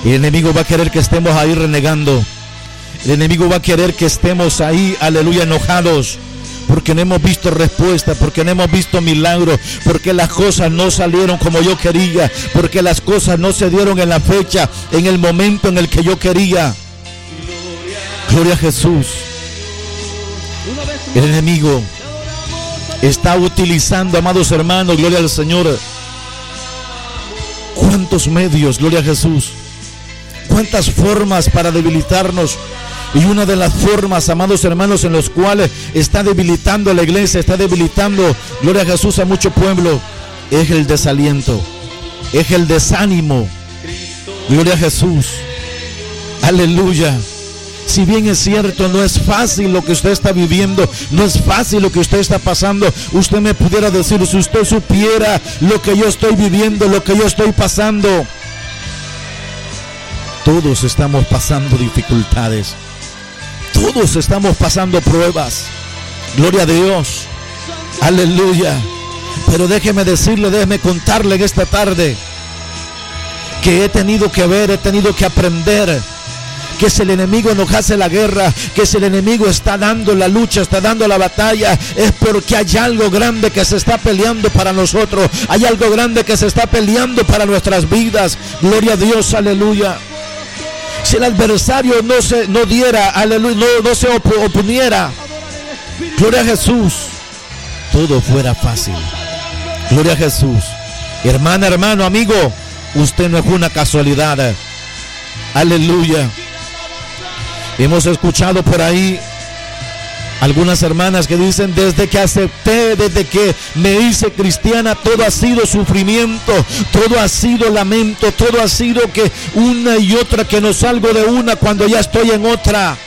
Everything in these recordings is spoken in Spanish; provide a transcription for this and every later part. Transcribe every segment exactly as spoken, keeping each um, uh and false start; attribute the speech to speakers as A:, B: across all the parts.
A: El enemigo va a querer que estemos ahí renegando. El enemigo va a querer que estemos ahí, aleluya, enojados, porque no hemos visto respuesta, porque no hemos visto milagros, porque las cosas no salieron como yo quería, porque las cosas no se dieron en la fecha, en el momento en el que yo quería. Gloria a Jesús. El enemigo está utilizando, amados hermanos, gloria al Señor, cuántos medios, gloria a Jesús, cuántas formas para debilitarnos. Y una de las formas, amados hermanos, en los cuales está debilitando a la iglesia, está debilitando, gloria a Jesús, a mucho pueblo, es el desaliento, es el desánimo. Gloria a Jesús. Aleluya. Si bien es cierto, no es fácil lo que usted está viviendo, no es fácil lo que usted está pasando. Usted me pudiera decir, si usted supiera lo que yo estoy viviendo, lo que yo estoy pasando. Todos estamos pasando dificultades. Todos estamos pasando pruebas. Gloria a Dios. Aleluya. Pero déjeme decirle, déjeme contarle en esta tarde que he tenido que ver, he tenido que aprender que si el enemigo nos hace la guerra, que si el enemigo está dando la lucha, está dando la batalla, es porque hay algo grande que se está peleando para nosotros. Hay algo grande que se está peleando para nuestras vidas. Gloria a Dios, aleluya. Si el adversario no se no diera, aleluya, no, no se op oponiera, gloria a Jesús, todo fuera fácil. Gloria a Jesús. Hermana, hermano, amigo, usted no es una casualidad. Aleluya. Hemos escuchado por ahí algunas hermanas que dicen, desde que acepté, desde que me hice cristiana, todo ha sido sufrimiento, todo ha sido lamento, todo ha sido que una y otra, que no salgo de una cuando ya estoy en otra.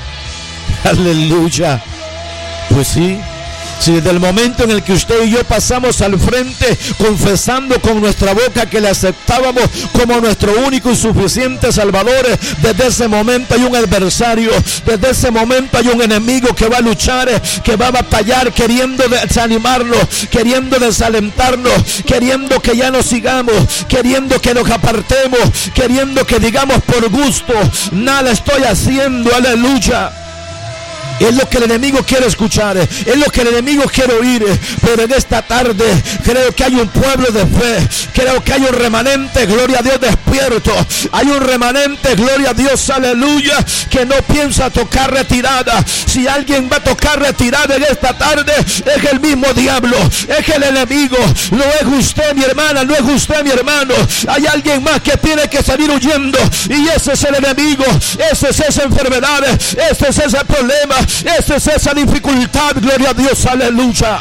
A: Aleluya. Pues sí. Si desde el momento en el que usted y yo pasamos al frente, confesando con nuestra boca que le aceptábamos como nuestro único y suficiente Salvador, desde ese momento hay un adversario, desde ese momento hay un enemigo que va a luchar, que va a batallar, queriendo desanimarnos, queriendo desalentarnos, queriendo que ya no sigamos, queriendo que nos apartemos, queriendo que digamos por gusto, nada estoy haciendo. Aleluya. Es lo que el enemigo quiere escuchar, es lo que el enemigo quiere oír. Pero en esta tarde creo que hay un pueblo de fe, creo que hay un remanente, gloria a Dios, despierto. Hay un remanente, gloria a Dios, aleluya, que no piensa tocar retirada. Si alguien va a tocar retirada en esta tarde, es el mismo diablo, es el enemigo. No es usted, mi hermana, no es usted, mi hermano. Hay alguien más que tiene que salir huyendo, y ese es el enemigo. Ese es esa enfermedad, ese es ese problema, esa es esa dificultad. Gloria a Dios, aleluya.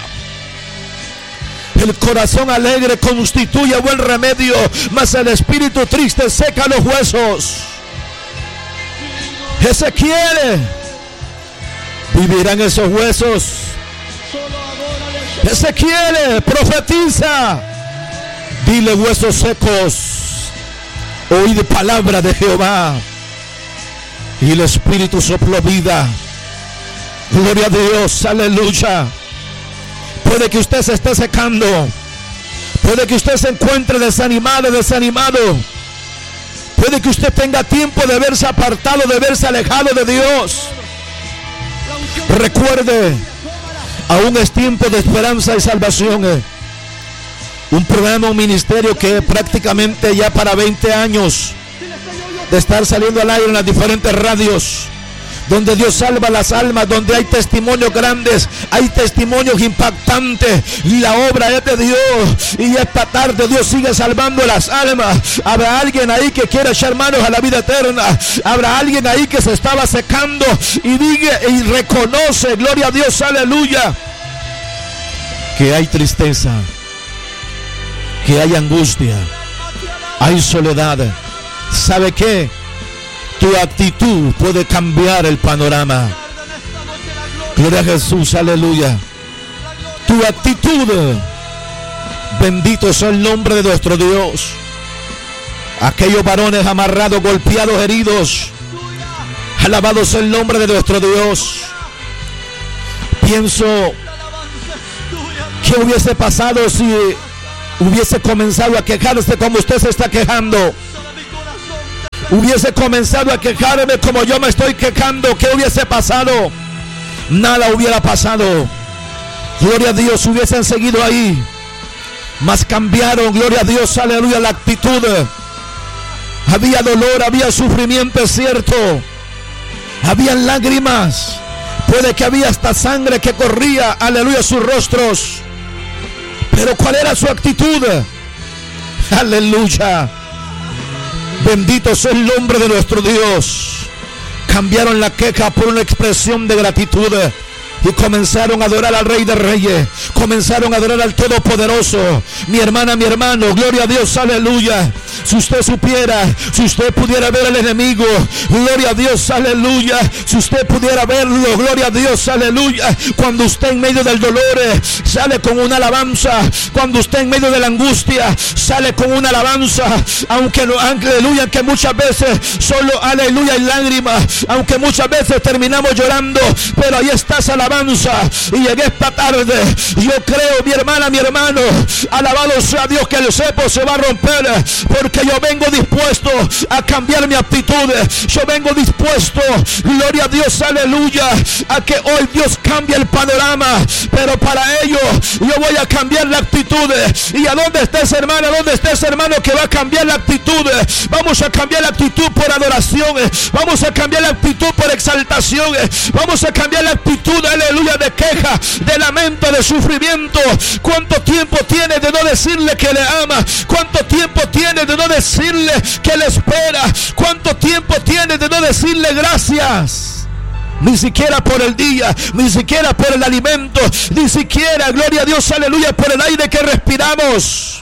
A: El corazón alegre constituye buen remedio, mas el espíritu triste seca los huesos. Ezequiel, vivirán esos huesos. Ezequiel, profetiza. Dile, huesos secos, oíd palabra de Jehová. Y el espíritu sopló vida. Gloria a Dios, aleluya. Puede que usted se esté secando, puede que usted se encuentre desanimado, desanimado. Puede que usted tenga tiempo de verse apartado, de verse alejado de Dios. Recuerde, aún es tiempo de esperanza y salvación. Un programa, un ministerio que prácticamente ya para veinte años de estar saliendo al aire en las diferentes radios, donde Dios salva las almas, donde hay testimonios grandes, hay testimonios impactantes, y la obra es de Dios. Y esta tarde Dios sigue salvando las almas. Habrá alguien ahí que quiere echar manos a la vida eterna. Habrá alguien ahí que se estaba secando y diga y reconoce, gloria a Dios, aleluya, que hay tristeza, que hay angustia, hay soledad. ¿Sabe qué? Tu actitud puede cambiar el panorama. Gloria a Jesús, aleluya. Tu actitud, bendito sea el nombre de nuestro Dios. Aquellos varones amarrados, golpeados, heridos, alabado sea el nombre de nuestro Dios. Pienso, ¿qué hubiese pasado si hubiese comenzado a quejarse como usted se está quejando? hubiese comenzado a quejarme como yo me estoy quejando, ¿qué hubiese pasado? Nada hubiera pasado. Gloria a Dios, hubiesen seguido ahí. Mas cambiaron, gloria a Dios, aleluya, la actitud. Había dolor, había sufrimiento, es cierto. Habían lágrimas. Puede que había hasta sangre que corría, aleluya, sus rostros. Pero ¿cuál era su actitud? Aleluya. Bendito sea el nombre de nuestro Dios. Cambiaron la queja por una expresión de gratitud. Y comenzaron a adorar al Rey de Reyes. Comenzaron a adorar al Todopoderoso. Mi hermana, mi hermano, gloria a Dios, aleluya. Si usted supiera, si usted pudiera ver al enemigo, gloria a Dios, aleluya. Si usted pudiera verlo, gloria a Dios, aleluya. Cuando usted en medio del dolor sale con una alabanza. Cuando usted en medio de la angustia sale con una alabanza. Aunque, aleluya, que muchas veces solo, aleluya, hay lágrimas. Aunque muchas veces terminamos llorando, pero ahí está esa alabanza. Y llegué esta tarde. Yo creo, mi hermana, mi hermano, alabado sea Dios, que el cepo se va a romper, porque yo vengo dispuesto a cambiar mi actitud. Yo vengo dispuesto, gloria a Dios, aleluya, a que hoy Dios cambie el panorama. Pero para ello yo voy a cambiar la actitud. ¿Y a dónde está ese hermano? ¿A dónde está ese hermano que va a cambiar la actitud? Vamos a cambiar la actitud por adoración. Vamos a cambiar la actitud por exaltación. Vamos a cambiar la actitud, aleluya, de queja, de lamento, de sufrimiento. ¿Cuánto tiempo tiene de no decirle que le ama? ¿Cuánto tiempo tiene de no decirle que le espera? ¿Cuánto tiempo tiene de no decirle gracias? Ni siquiera por el día, ni siquiera por el alimento, ni siquiera, gloria a Dios, aleluya, por el aire que respiramos.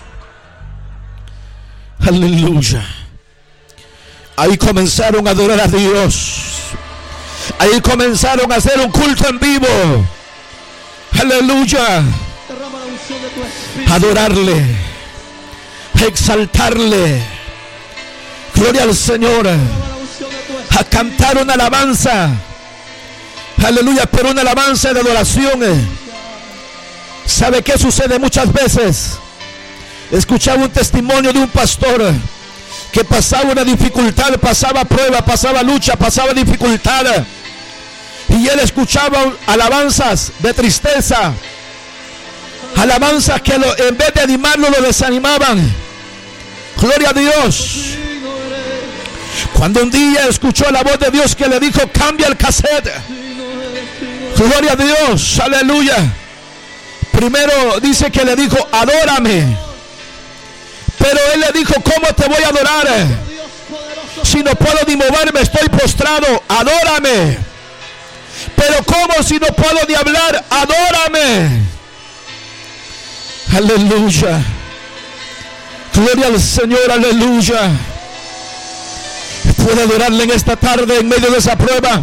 A: Aleluya. Ahí comenzaron a adorar a Dios. Ahí comenzaron a hacer un culto en vivo. Aleluya. Adorarle, exaltarle. Gloria al Señor. A cantar una alabanza. Aleluya, pero una alabanza de adoración. ¿Sabe qué sucede muchas veces? Escuchaba un testimonio de un pastor que pasaba una dificultad, pasaba prueba, pasaba lucha, pasaba dificultad. Y él escuchaba alabanzas de tristeza, alabanzas que lo, en vez de animarlo lo desanimaban. Gloria a Dios. Cuando un día escuchó la voz de Dios que le dijo: cambia el cassette. Gloria a Dios, aleluya. Primero dice que le dijo: adórame. Pero él le dijo: ¿cómo te voy a adorar? Si no puedo ni moverme, estoy postrado. Adórame. Pero ¿cómo si no puedo ni hablar? Adórame. Aleluya. Gloria al Señor, aleluya. Puede adorarle en esta tarde en medio de esa prueba.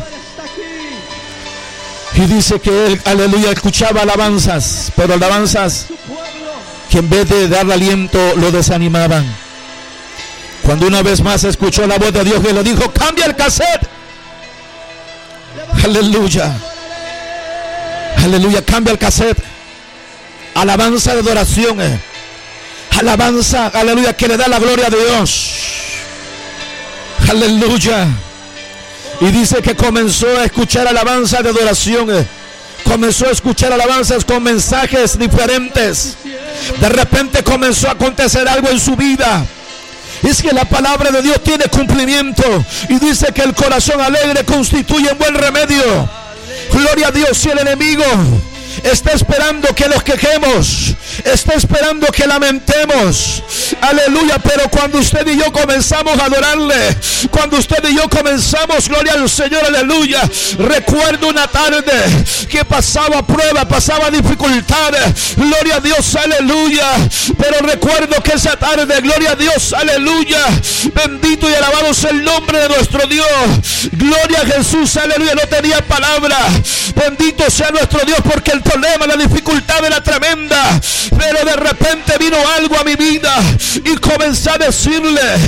A: Y dice que él, aleluya, escuchaba alabanzas, pero alabanzas que en vez de darle aliento lo desanimaban. Cuando una vez más escuchó la voz de Dios que le dijo: cambia el cassette. Aleluya. Aleluya, cambia el cassette. Alabanza de adoración. Alabanza, aleluya, que le da la gloria a Dios. Aleluya. Y dice que comenzó a escuchar alabanza de adoración. Comenzó a escuchar alabanzas con mensajes diferentes. De repente comenzó a acontecer algo en su vida. Es que la palabra de Dios tiene cumplimiento. Y dice que el corazón alegre constituye un buen remedio. Gloria a Dios. Si el enemigo está esperando que los quejemos, está esperando que lamentemos, aleluya, pero cuando usted y yo comenzamos a adorarle, cuando usted y yo comenzamos, gloria al Señor, aleluya. Recuerdo una tarde que pasaba prueba, pasaba dificultades, gloria a Dios, aleluya, pero recuerdo que esa tarde, gloria a Dios, aleluya, bendito y alabado sea el nombre de nuestro Dios, gloria a Jesús, aleluya, no tenía palabra, bendito sea nuestro Dios, porque el problema, la dificultad era tremenda. Pero de repente vino algo a mi vida y comencé a decirle: